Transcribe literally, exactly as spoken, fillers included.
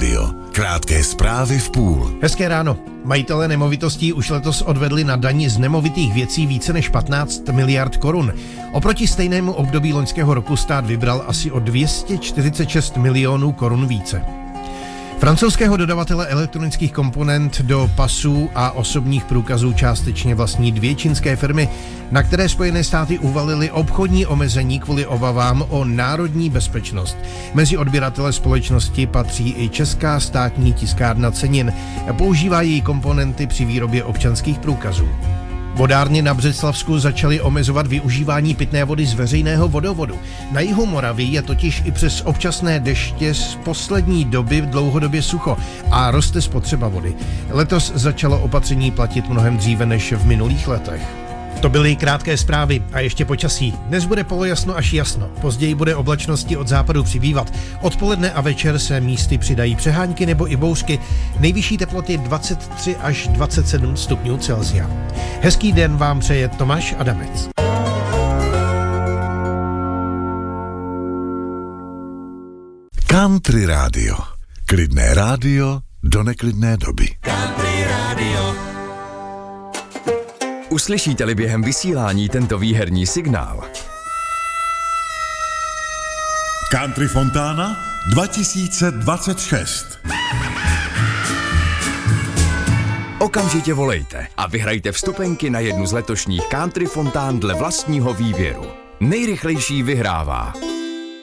rádio. Krátké zprávy v půl. Hezké ráno. Majitelé nemovitostí už letos odvedli na dani z nemovitých věcí více než patnáct miliard korun. Oproti stejnému období loňského roku stát vybral asi o dvě stě čtyřicet šest milionů korun více. Francouzského dodavatele elektronických komponent do pasů a osobních průkazů částečně vlastní dvě čínské firmy, na které Spojené státy uvalily obchodní omezení kvůli obavám o národní bezpečnost. Mezi odběratele společnosti patří i česká státní tiskárna cenin. Používá její komponenty při výrobě občanských průkazů. Vodárny na Břeclavsku začaly omezovat využívání pitné vody z veřejného vodovodu. Na jihu Moravy je totiž i přes občasné deště z poslední doby dlouhodobě sucho a roste spotřeba vody. Letos začalo opatření platit mnohem dříve než v minulých letech. To byly krátké zprávy a ještě počasí. Dnes bude polojasno až jasno, později bude oblačnosti od západu přibývat. Odpoledne a večer se místy přidají přehánky nebo i bouřky. Nejvyšší teploty dvacet tři až dvacet sedm stupňů Celsia. Hezký den vám přeje Tomáš Adamec. Country rádio. Klidné rádio do neklidné doby. Country rádio. Uslyšíte-li během vysílání tento výherní signál? Country Fontana dva tisíce dvacet šest. Okamžitě volejte a vyhrajte vstupenky na jednu z letošních Country Fontán dle vlastního výběru. Nejrychlejší vyhrává.